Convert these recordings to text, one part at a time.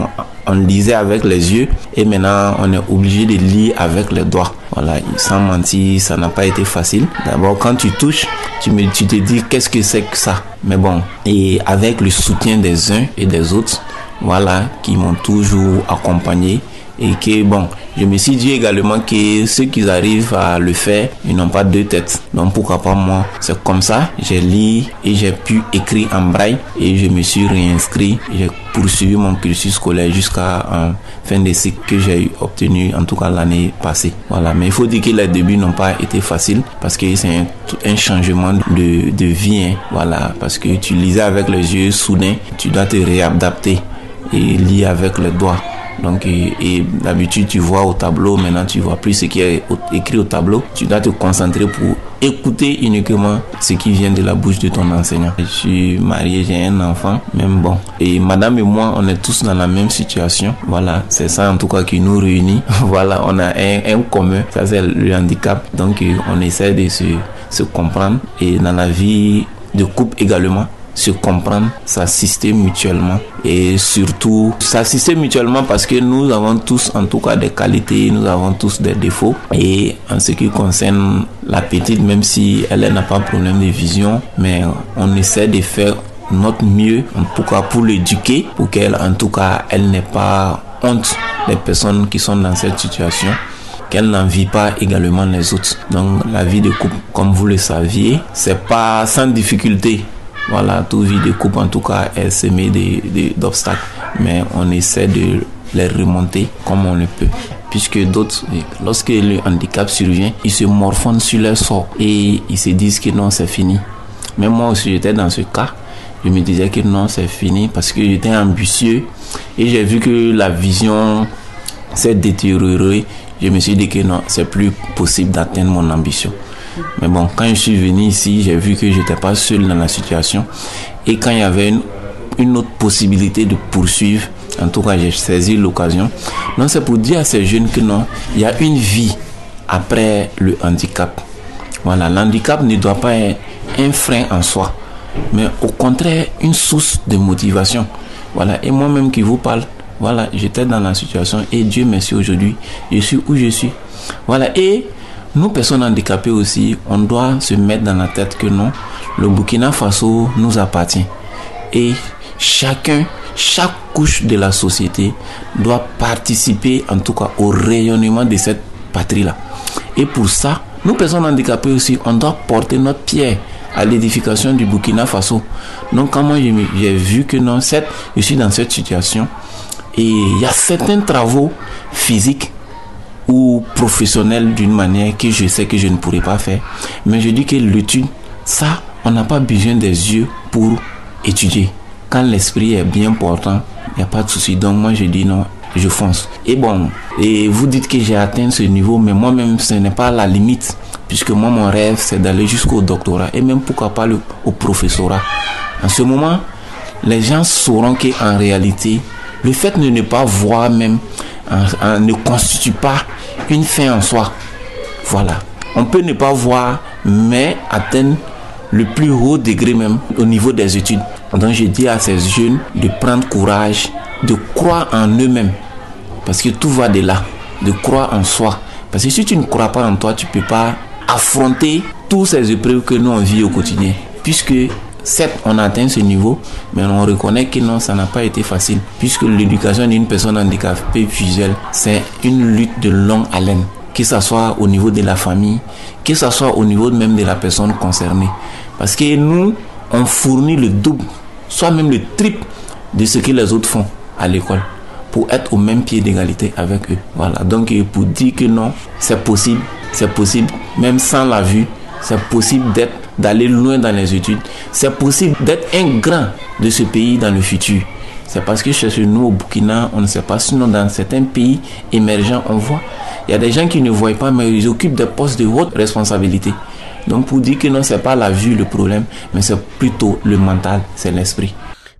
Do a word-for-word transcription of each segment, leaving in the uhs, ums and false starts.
on, on lisait avec les yeux et maintenant on est obligé de lire avec les doigts. Voilà, sans mentir, ça n'a pas été facile. D'abord, quand tu touches, tu, me, tu te dis qu'est-ce que c'est que ça. Mais bon, et avec le soutien des uns et des autres, voilà, qui m'ont toujours accompagné. Et que bon, je me suis dit également que ceux qui arrivent à le faire, ils n'ont pas deux têtes. Donc pourquoi pas moi? C'est comme ça, j'ai lu et j'ai pu écrire en braille et je me suis réinscrit. J'ai poursuivi mon cursus scolaire jusqu'à euh, fin de cycle que j'ai obtenu en tout cas l'année passée. Voilà, mais il faut dire que les débuts n'ont pas été faciles parce que c'est un, un changement de, de vie. Hein. Voilà, parce que tu lisais avec les yeux, soudain, tu dois te réadapter et lire avec les doigts. Donc, et, et d'habitude, tu vois au tableau, maintenant tu vois plus ce qui est écrit au tableau. Tu dois te concentrer pour écouter uniquement ce qui vient de la bouche de ton enseignant. Je suis marié, j'ai un enfant, même bon. Et madame et moi, on est tous dans la même situation. Voilà, c'est ça en tout cas qui nous réunit. Voilà, on a un, un commun, ça c'est le handicap. Donc, on essaie de se, se comprendre. Et dans la vie de couple également, se comprendre, s'assister mutuellement et surtout s'assister mutuellement parce que nous avons tous en tout cas des qualités, nous avons tous des défauts. Et en ce qui concerne la petite, même si elle n'a pas de problème de vision, mais on essaie de faire notre mieux en tout cas pour l'éduquer, pour qu'elle en tout cas elle n'ait pas honte des personnes qui sont dans cette situation, qu'elle n'envie pas également les autres. Donc la vie de couple, comme vous le saviez, c'est pas sans difficulté. Voilà, toute vie de couple en tout cas est semée d'obstacles, mais on essaie de les remonter comme on le peut. Puisque d'autres, lorsque le handicap survient, ils se morfondent sur leur sort et ils se disent que non, c'est fini. Même moi aussi, j'étais dans ce cas. Je me disais que non, c'est fini parce que j'étais ambitieux et j'ai vu que la vision s'est détériorée. Je me suis dit que non, c'est plus possible d'atteindre mon ambition. Mais bon, quand je suis venu ici, j'ai vu que je n'étais pas seul dans la situation. Et quand il y avait une, une autre possibilité de poursuivre, en tout cas, j'ai saisi l'occasion. Donc, c'est pour dire à ces jeunes que non, il y a une vie après le handicap. Voilà, l'handicap ne doit pas être un frein en soi, mais au contraire, une source de motivation. Voilà, et moi-même qui vous parle, voilà, j'étais dans la situation et Dieu merci aujourd'hui, je suis où je suis. Voilà, et nous, personnes handicapées aussi, on doit se mettre dans la tête que non, le Burkina Faso nous appartient. Et chacun, chaque couche de la société doit participer en tout cas au rayonnement de cette patrie-là. Et pour ça, nous, personnes handicapées aussi, on doit porter notre pierre à l'édification du Burkina Faso. Donc, quand moi j'ai vu que non, cette, je suis dans cette situation et il y a certains travaux physiques ou professionnel d'une manière que je sais que je ne pourrais pas faire. Mais je dis que l'étude, ça, on n'a pas besoin des yeux pour étudier. Quand l'esprit est bien portant, il n'y a pas de souci. Donc moi, je dis non, je fonce. Et bon, et vous dites que j'ai atteint ce niveau, mais moi-même, ce n'est pas la limite. Puisque moi, mon rêve, c'est d'aller jusqu'au doctorat. Et même, pourquoi pas le, au professorat. En ce moment, les gens sauront qu'en réalité, le fait de ne pas voir même En, en, ne constitue pas une fin en soi. Voilà. On peut ne pas voir, mais atteindre le plus haut degré même au niveau des études. Donc je dis à ces jeunes de prendre courage, de croire en eux-mêmes. Parce que tout va de là. De croire en soi. Parce que si tu ne crois pas en toi, tu ne peux pas affronter toutes ces épreuves que nous on vit au quotidien. Puisque certes, on a atteint ce niveau, mais on reconnaît que non, ça n'a pas été facile. Puisque l'éducation d'une personne handicapée visuelle, c'est une lutte de longue haleine. Que ce soit au niveau de la famille, que ce soit au niveau même de la personne concernée. Parce que nous, on fournit le double, soit même le triple de ce que les autres font à l'école, pour être au même pied d'égalité avec eux. Voilà, donc pour dire que non, c'est possible, c'est possible, même sans la vue, c'est possible d'être d'aller loin dans les études. C'est possible d'être un grand de ce pays dans le futur. C'est parce que chez nous au Burkina, on ne sait pas. Sinon, dans certains pays émergents, on voit. Il y a des gens qui ne voient pas, mais ils occupent des postes de haute responsabilité. Donc, pour dire que non, ce n'est pas la vue le problème, mais c'est plutôt le mental, c'est l'esprit.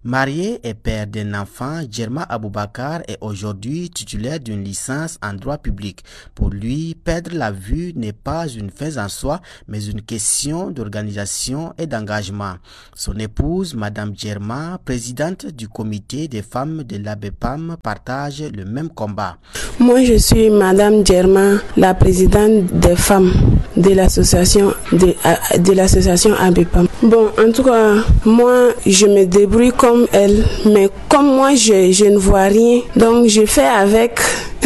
Marié et père d'un enfant, Djerma Aboubakar est aujourd'hui titulaire d'une licence en droit public. Pour lui, perdre la vue n'est pas une fin en soi, mais une question d'organisation et d'engagement. Son épouse, Madame Djerma, présidente du comité des femmes de l'ABEPAM, partage le même combat. Moi, je suis Madame Djerma, la présidente des femmes de l'association de, de l'association ABEPAM. Bon, en tout cas, moi, je me débrouille comme elle, mais comme moi je, je ne vois rien, donc je fais avec.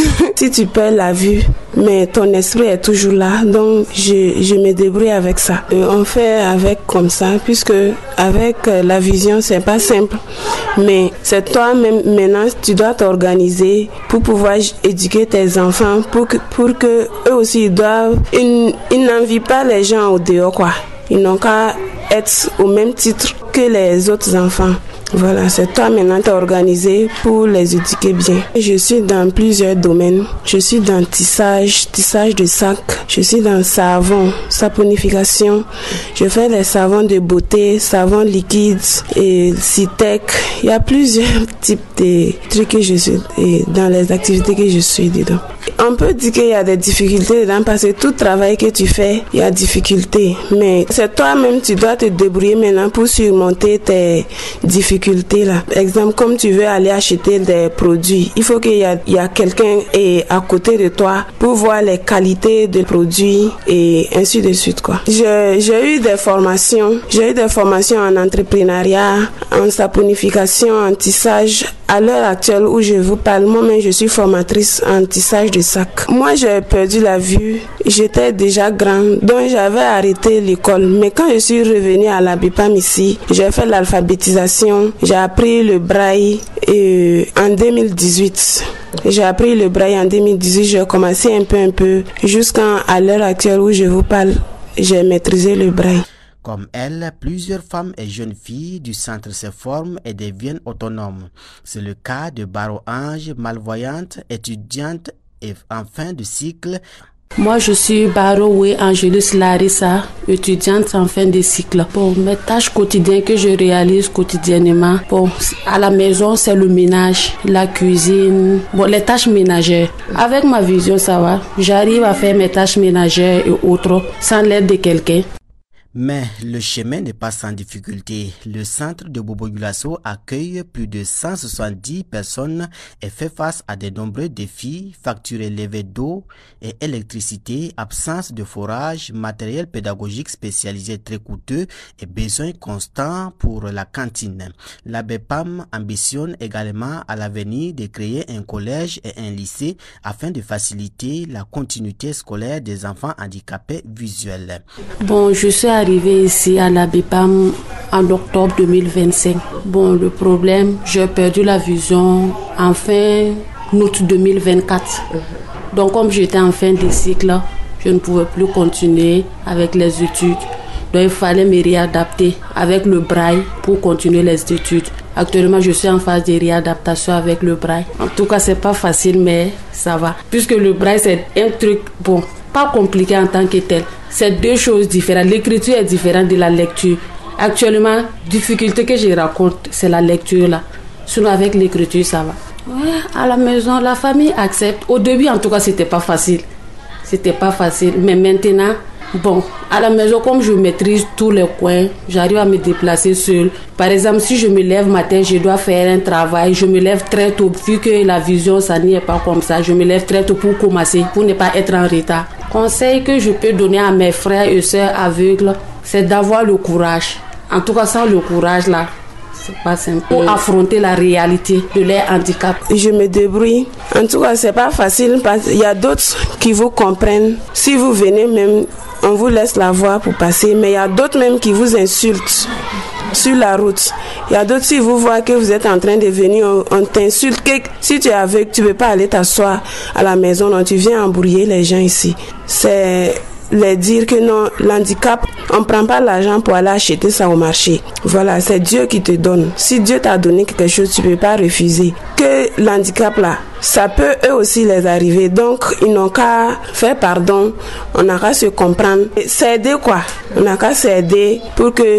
Si tu perds la vue, mais ton esprit est toujours là, donc je, je me débrouille avec ça. Et on fait avec comme ça, puisque avec la vision c'est pas simple, mais c'est toi-même maintenant tu dois t'organiser pour pouvoir éduquer tes enfants, pour que, pour que eux aussi ils doivent, ils, ils n'envient pas les gens au dehors quoi. Ils n'ont qu'à être au même titre que les autres enfants. Voilà, c'est toi maintenant t'es organisé pour les éduquer bien. Je suis dans plusieurs domaines. Je suis dans tissage, tissage de sac. Je suis dans savon, saponification. Je fais les savons de beauté, savons liquides et Citec. Il y a plusieurs types de trucs que je suis et dans les activités que je suis dedans. On peut dire qu'il y a des difficultés dedans parce que tout travail que tu fais, il y a difficultés. Mais c'est toi-même, tu dois te débrouiller maintenant pour surmonter tes difficultés là. Exemple, comme tu veux aller acheter des produits, il faut qu'il y a, il y a quelqu'un et à côté de toi pour voir les qualités des produits et ainsi de suite quoi. Je, j'ai eu des formations, j'ai eu des formations en entrepreneuriat, en saponification, en tissage. À l'heure actuelle où je vous parle, moi-même je suis formatrice en tissage de sac. Moi j'ai perdu la vue, j'étais déjà grande, donc j'avais arrêté l'école. Mais quand je suis revenue à l'ABEPAM ici, j'ai fait l'alphabétisation, j'ai appris le braille et en deux mille dix-huit. J'ai appris le braille en deux mille dix-huit, j'ai commencé un peu un peu, jusqu'à l'heure actuelle où je vous parle, j'ai maîtrisé le braille. Comme elle, plusieurs femmes et jeunes filles du centre se forment et deviennent autonomes. C'est le cas de Baro Ange, malvoyante, étudiante et en fin de cycle. Moi, je suis Barowe Angelus Larissa, étudiante en fin de cycle. Bon, mes tâches quotidiennes que je réalise quotidiennement, bon, à la maison, c'est le ménage, la cuisine, bon, les tâches ménagères. Avec ma vision, ça va. J'arrive à faire mes tâches ménagères et autres sans l'aide de quelqu'un. Mais le chemin n'est pas sans difficulté. Le centre de Bobo Dioulasso accueille plus de cent soixante-dix personnes et fait face à de nombreux défis, factures élevées d'eau et électricité, absence de forage, matériel pédagogique spécialisé très coûteux et besoins constants pour la cantine. L'ABEPAM ambitionne également à l'avenir de créer un collège et un lycée afin de faciliter la continuité scolaire des enfants handicapés visuels. Bon, je suis arrivé ici à l'ABEPAM en octobre deux mille vingt-cinq. Bon, le problème, j'ai perdu la vision en fin août deux mille vingt-quatre. Donc, comme j'étais en fin de cycle, je ne pouvais plus continuer avec les études. Donc, il fallait me réadapter avec le braille pour continuer les études. Actuellement, je suis en phase de réadaptation avec le braille. En tout cas, c'est pas facile, mais ça va. Puisque le braille, c'est un truc, bon, pas compliqué en tant que tel. C'est deux choses différentes. L'écriture est différente de la lecture. Actuellement, difficulté que je raconte, c'est la lecture là. Sinon, avec l'écriture, ça va. Ouais, à la maison, la famille accepte. Au début, en tout cas, c'était pas facile. C'était pas facile. Mais maintenant, bon, à la maison, comme je maîtrise tous les coins, j'arrive à me déplacer seule. Par exemple, si je me lève matin, je dois faire un travail. Je me lève très tôt. Vu que la vision, ça n'y est pas comme ça, je me lève très tôt pour commencer, pour ne pas être en retard. Conseil que je peux donner à mes frères et sœurs aveugles, c'est d'avoir le courage. En tout cas, sans le courage là, c'est pas simple. Pour affronter la réalité de leur handicap. Je me débrouille. En tout cas, c'est pas facile parce qu'il y a d'autres qui vous comprennent. Si vous venez même, on vous laisse la voie pour passer. Mais il y a d'autres même qui vous insultent sur la route. Il y a d'autres, si vous voient que vous êtes en train de venir, on, on t'insulte. Que, si tu es aveugle, tu ne peux pas aller t'asseoir à la maison. Non, tu viens embrouiller les gens ici. C'est les dire que non, l'handicap, on ne prend pas l'argent pour aller acheter ça au marché. Voilà, c'est Dieu qui te donne. Si Dieu t'a donné quelque chose, tu ne peux pas refuser. Que l'handicap là, ça peut eux aussi les arriver. Donc, ils n'ont qu'à faire pardon. On n'a qu'à se comprendre. S'aider quoi. On n'a qu'à s'aider pour que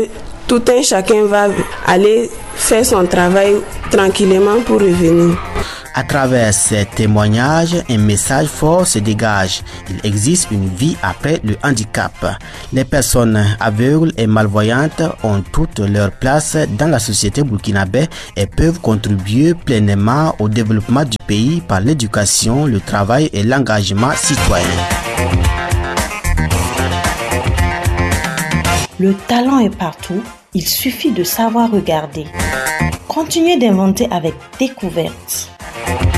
tout un chacun va aller faire son travail tranquillement pour revenir. À travers ces témoignages, un message fort se dégage. Il existe une vie après le handicap. Les personnes aveugles et malvoyantes ont toute leur place dans la société burkinabé et peuvent contribuer pleinement au développement du pays par l'éducation, le travail et l'engagement citoyen. Le talent est partout, il suffit de savoir regarder. Continuez d'inventer avec découverte.